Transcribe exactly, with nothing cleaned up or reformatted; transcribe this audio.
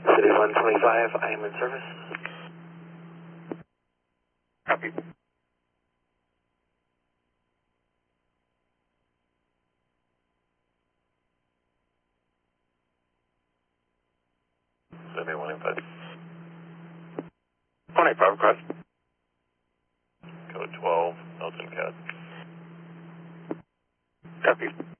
City one twenty-five, I am in service. Copy. City one eighty-five. one eighty-five, request. Code twelve, Elton Cat. Copy.